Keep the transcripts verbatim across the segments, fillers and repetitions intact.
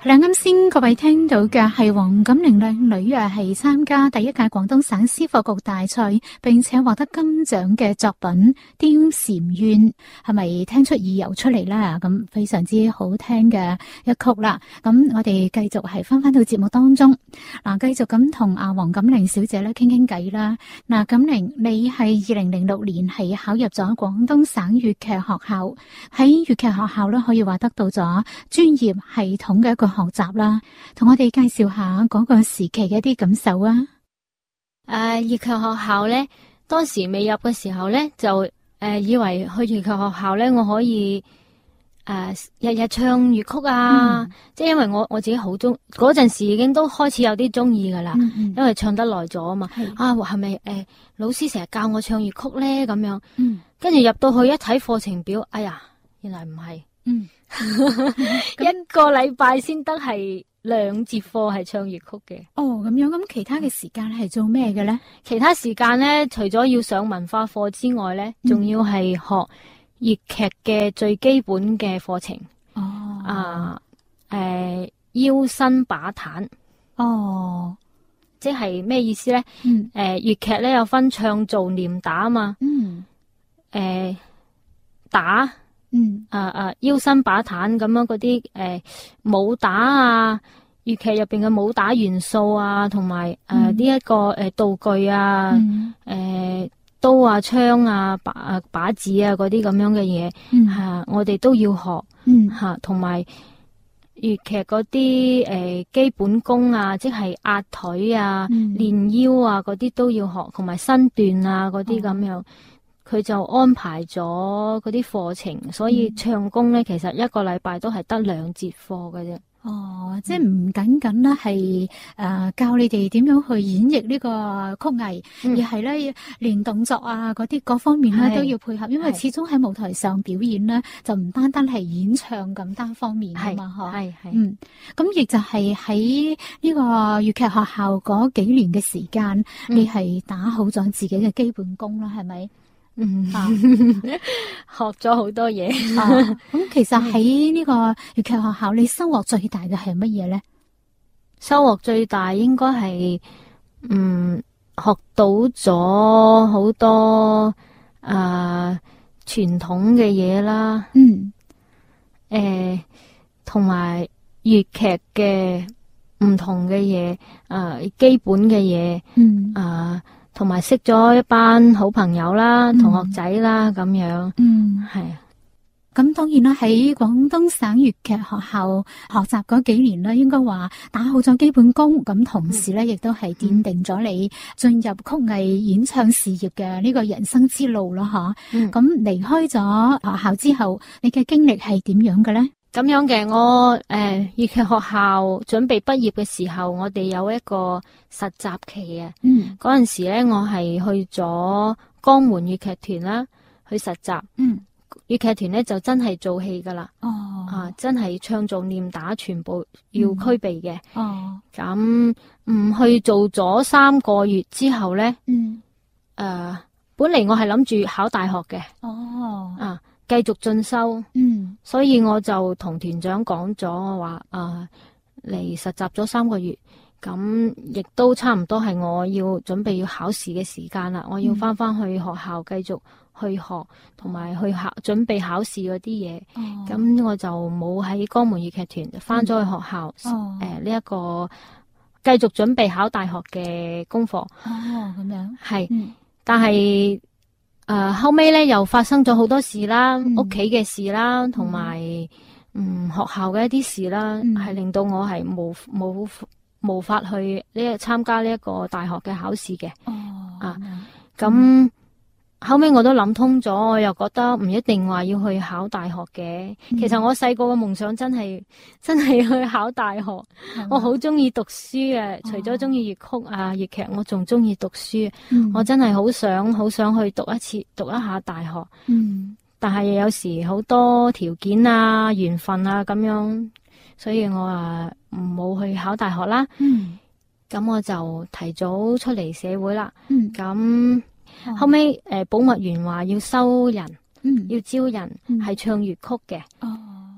嗱，啱先各位聽到嘅係黃錦玲靚女啊，係參加第一屆廣東省詩課局大賽，並且獲得金獎嘅作品《貂蟬怨》，係咪聽出意由出嚟啦？咁非常之好聽嘅一曲啦。咁我哋繼續係翻翻到節目當中，嗱，繼續咁同阿黃錦玲小姐咧傾傾偈啦。嗱，錦玲，你係二零零六年係考入咗廣東省粵劇學校，喺粵劇學校咧可以話得到咗專業系統嘅一個學習啦，同我哋介紹下嗰個時期嘅一啲感受啊！ 誒、呃，粵劇學校咧，當時未入嘅時候咧，就誒、呃、以為去粵劇學校咧，我可以誒日日唱粵曲啊，嗯、即係因為我我自己好中嗰陣時已經都開始有啲中意噶啦，嗯嗯因為唱得耐咗啊嘛。是啊，係咪誒老師成日教我唱粵曲咧咁樣？嗯，跟住入到去一睇課程表，哎呀，原來唔係。嗯。一個禮拜先得係兩節課係唱粵曲嘅。哦， 咁樣，咁其他嘅時間係做咩嘅咧？ 其他時間咧，除咗要上文化課之外咧，仲、嗯、要係學粵劇嘅最基本嘅課程。哦，啊，誒、呃，腰身把旦。哦，即係咩意思咧？嗯，誒、呃，粵劇咧有分唱做念打啊嘛。嗯，誒、呃，打。嗯，啊啊，腰身把旦咁樣嗰啲誒武打啊，粵劇入邊嘅武打元素啊，同埋誒呢一個誒、呃、道具啊，誒、嗯呃、刀啊槍啊把啊把子啊嗰啲咁樣嘅嘢，吓、嗯啊、我哋都要學，吓同埋粵劇嗰啲誒基本功啊，即係壓腿啊、練、嗯、腰啊嗰啲都要學，同埋身段啊嗰啲咁樣。佢就安排咗嗰啲課程，所以唱功咧，嗯、其實一個禮拜都係得兩節課嘅啫。哦，即係唔僅僅咧係誒教你哋點樣去演繹呢個曲藝，嗯、而係咧練動作啊嗰啲各方面咧都要配合，因為始終喺舞台上表演咧就唔單單係演唱咁單方面啊嘛，嗬。係係。嗯，咁亦就係喺呢個粵劇學校嗰幾年嘅時間，嗯、你係打好咗自己嘅基本功啦，係咪？嗯，啊、學咗好多嘢。咁、啊、其實喺呢個粵劇學校，你收穫最大嘅係乜嘢咧？收穫最大應該係，嗯，學到咗好多誒傳統嘅嘢啦。嗯，誒、呃，同埋粵劇嘅唔同嘅嘢，誒、呃，基本嘅嘢。嗯，啊、呃。同埋識咗一班好朋友啦，嗯、同學仔啦咁樣，嗯，係啊。咁當然啦，喺廣東省粵劇學校學習嗰幾年咧，應該話打好咗基本功，咁同時咧，亦都係奠定咗你進入曲藝演唱事業嘅呢個人生之路咯，吓、嗯。咁離開咗學校之後，你嘅經歷係點樣嘅咧？咁樣嘅，我誒粵劇學校準備畢業嘅時候，我哋有一個實習期啊。嗯，嗰陣時咧，我係去咗江門粵劇團啦，去實習。嗯，粵劇團咧就真係做戲噶啦。哦，啊，真係唱做念打全部要俱備嘅。哦，咁唔去做咗三個月之後咧，嗯，誒、呃，本嚟我係諗住考大學嘅。哦，啊。繼續進修，嗯，所以我就同團長講咗，我話誒嚟實習咗三個月，咁亦都差唔多係我要準備要考試嘅時間啦。我要翻翻去學校繼續去學，同埋去考準備考試嗰啲嘢。咁、哦、我就冇喺江門粵劇團翻咗去學校，誒呢一個繼續準備考大學嘅功課。哦，咁樣係，嗯、但係。誒、呃，後尾咧又發生咗好多事啦，屋企嘅事啦，同埋嗯學校嘅一啲事啦，係、嗯、令到我係冇冇無法去呢個參加呢一個大學嘅考試嘅。哦，啊，咁、嗯、後尾我都諗通咗，我又覺得唔一定話要去考大學嘅。嗯、其實我細個嘅夢想真係真係去考大學。嗯、我好中意讀書嘅，除咗中意粵曲啊粵劇，我仲中意讀書。嗯、我真係好想好想去讀一次讀一下大學。嗯，但係有時好多條件啊緣分啊咁樣，所以我啊冇去考大學啦。嗯，咁我就提早出嚟社會啦。嗯，咁。後尾誒、呃，保密員話要收人，嗯、要招人係、嗯、唱粵曲嘅。哦，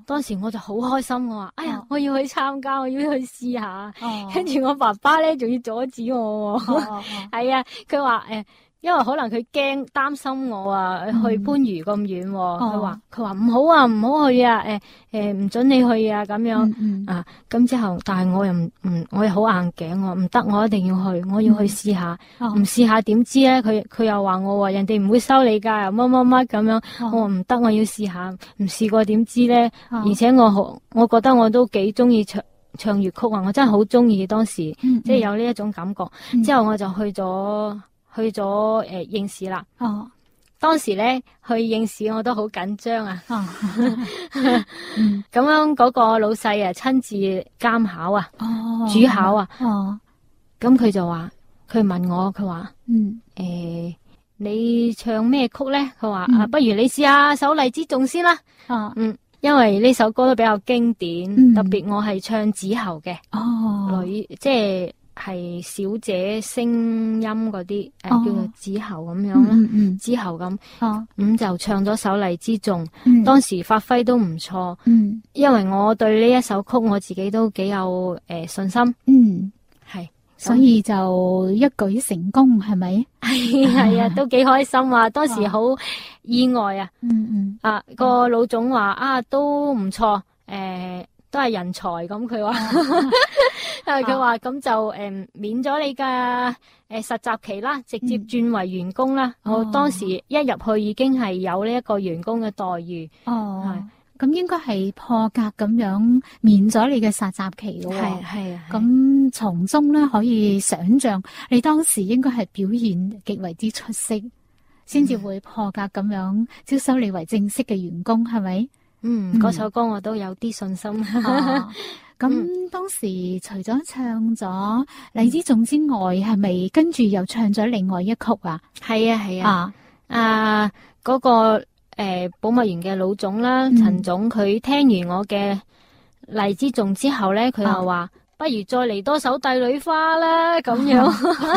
當時我就好開心，我話：哎呀，我要去參加，我要去試下。 哦、 跟住我爸爸咧，仲要阻止我。係啊，佢話誒。因為可能佢驚擔心我啊，嗯、去番禺咁遠，佢話佢話唔好啊，唔好去啊，誒誒唔准你去啊，咁樣、嗯嗯、啊，咁之後，但係我又唔唔，我又好硬頸，我唔得，我一定要去，我要去試下，唔、嗯、試下點知咧？佢佢又話我話人哋唔會收你噶，又乜乜乜咁樣，哦、我話唔得，我要試下，唔試過點知咧？哦、而且我好，我覺得我都幾中意唱唱粵曲啊，我真係好中意當時，嗯嗯、即係有呢一種感覺。之後我就去咗。去咗誒、呃、應試啦。哦，當時咧去應試我都好緊張啊。哦，咁樣嗰個老細啊親自監考啊，哦，主考啊。哦，咁佢就話，佢問我，佢話，嗯，誒、呃，你唱咩曲咧？佢話、嗯、啊，不如你試下首《荔枝頌》先啦。哦，嗯，因為呢首歌都比較經典，嗯、特別我係唱子喉嘅。哦，女即係。係小姐聲音嗰啲誒，呃 oh. 叫做子喉咁樣啦，嗯嗯、子喉咁，咁、oh. 嗯、就唱咗首《荔枝頌》，嗯、當時發揮都唔錯，嗯、因為我對呢一首曲我自己都幾有誒、呃、信心，嗯，係， 所以就一舉成功，係咪？ 係係啊，都幾開心啊！當時好意外啊，嗯嗯，啊個老總話啊都唔錯，誒、呃。都係人才咁，佢話，因為佢話咁就誒、嗯、免咗你嘅誒、呃、實習期啦，直接轉為員工啦。嗯、我當時一入去已經係有呢一個員工嘅待遇。哦， 咁應該係破格咁樣免咗你嘅實習期咯。係係啊，咁從中咧可以想象你當時應該係表現極為之出色，先至會破格咁樣招收你為正式嘅員工，係咪？ 嗯，嗰首歌我都有啲信心。咁、 啊、當時除咗唱咗《荔枝頌》之外，係咪跟住又唱咗另外一曲啊？ 係啊係啊。啊，嗰、那個誒、呃、保密員嘅老總啦，陳、嗯、總，佢聽完我嘅《荔枝頌》之後咧，佢又話：啊、不如再嚟多首《帝女花》啦，咁樣。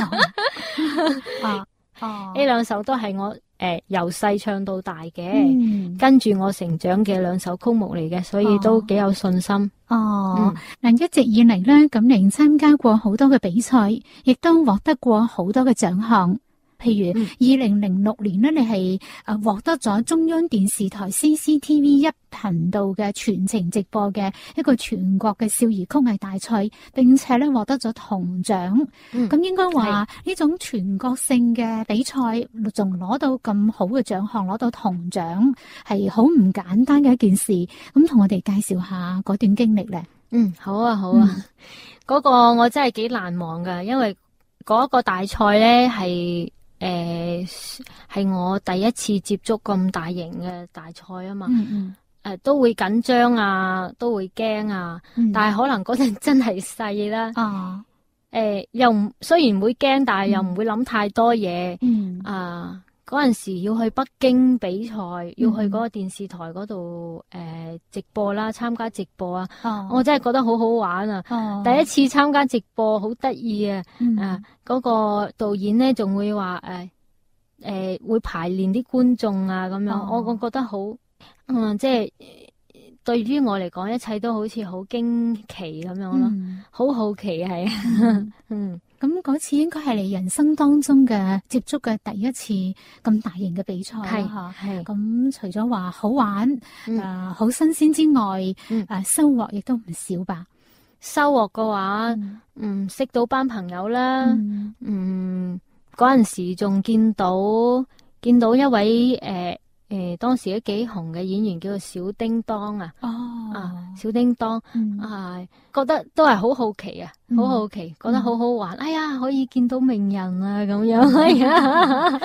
啊，哦，呢兩首都係我。誒，由細唱到大嘅，嗯、跟住我成長嘅兩首曲目嚟嘅，所以都幾有信心。 哦，嗱、嗯，一直以嚟咧，錦玲參加過好多嘅比賽，亦都獲得過好多嘅獎項。譬如二零零六年咧，你係誒獲得咗中央電視台 C C T V 一頻道嘅全程直播嘅一個全國嘅少兒曲藝大賽，並且咧獲得咗銅獎。咁、嗯、應該話呢種全國性嘅比賽，仲攞到咁好嘅獎項，攞到銅獎，係好唔簡單嘅一件事。咁同我哋介紹下嗰段經歷咧。 嗯，好啊，好啊，嗰、嗯、個我真係幾難忘噶，因為嗰個大賽咧係。誒，係、呃、我第一次接觸咁大型嘅大賽啊嘛，誒、嗯嗯呃、都會緊張啊，都會驚啊，嗯、但係可能嗰陣真係細啦，誒、啊呃、又唔雖然會驚，但係又唔會諗太多嘢，嗯、啊嗰陣時要去北京比賽，嗯、要去嗰個電視台嗰度誒直播啦，參加直播啊，啊我真係覺得好好玩啊！啊第一次參加直播好得意啊！嗯、啊嗰、嗰個導演咧仲會話誒誒會排練啲觀眾啊咁樣，啊、我我覺得好嗯即係對於我嚟講，一切都好似好驚奇咁樣咯，嗯、好好奇係啊嗯。 咁嗰次應該係你人生當中嘅接觸嘅第一次咁大型嘅比賽啦，吓。係咁除咗話好玩，誒、嗯，好、呃、新鮮之外，誒、嗯呃，收穫亦都唔少吧？ 收穫嘅話，嗯，嗯，識到班朋友啦，嗯，嗯，嗰陣時仲見到見到一位誒。呃誒、呃，當時都幾紅嘅演員叫做小叮當啊，哦、啊，小叮當，嗯、啊，覺得都係好好奇啊，好、嗯、好奇，覺得好好玩，嗯、哎呀，可以見到名人啊，咁樣，哎呀，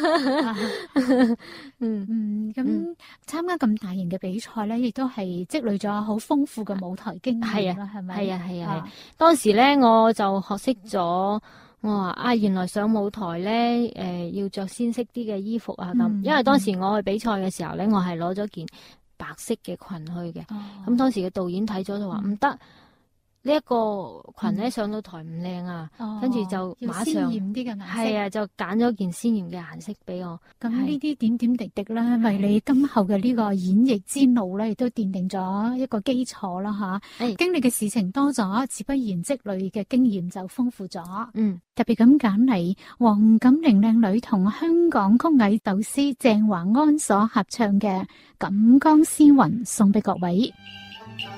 嗯嗯，咁參加咁大型嘅比賽咧，亦都係積累咗好豐富嘅舞台經驗啦，係咪？係啊，係啊，係啊， 當時咧我就學識咗。我話啊，原來上舞台咧，誒、呃，要着鮮色啲嘅衣服啊，咁、嗯，因為當時我去比賽嘅時候咧，我係攞咗件白色嘅裙去嘅，咁、哦、當時嘅導演睇咗就話唔得， 呢一個裙咧嗯上到台唔靚啊， 哦跟住就要馬上鮮豔啲嘅顏色。 係啊，就揀咗件鮮豔嘅顏色俾我。 咁呢啲點點滴滴咧，為你今後嘅呢個演繹之路咧，亦都奠定咗一個基礎啦吓。 誒經歷嘅事情多咗，自不然積累嘅經驗就豐富咗。 嗯， 特別咁揀嚟黃錦玲靚女同香港曲藝導師鄭華安所合唱嘅《錦江詩雲》送俾各位。